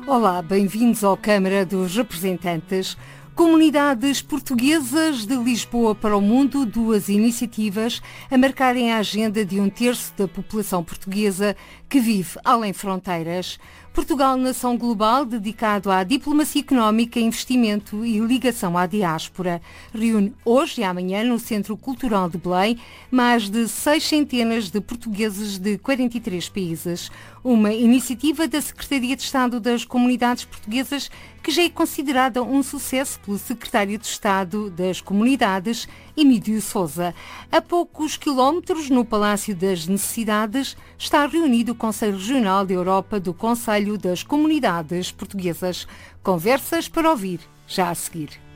Olá, bem-vindos ao Câmara dos Representantes. Comunidades Portuguesas de Lisboa para o Mundo, duas iniciativas a marcarem a agenda de um terço da população portuguesa que vive além fronteiras. Portugal, nação global dedicado à diplomacia económica, investimento e ligação à diáspora, reúne hoje e amanhã no Centro Cultural de Belém mais de 600 de portugueses de 43 países. Uma iniciativa da Secretaria de Estado das Comunidades Portuguesas que já é considerada um sucesso pelo Secretário de Estado das Comunidades, Emílio Sousa. A poucos quilómetros, no Palácio das Necessidades, está reunido o Conselho Regional da Europa do Conselho das Comunidades Portuguesas. Conversas para ouvir, já a seguir.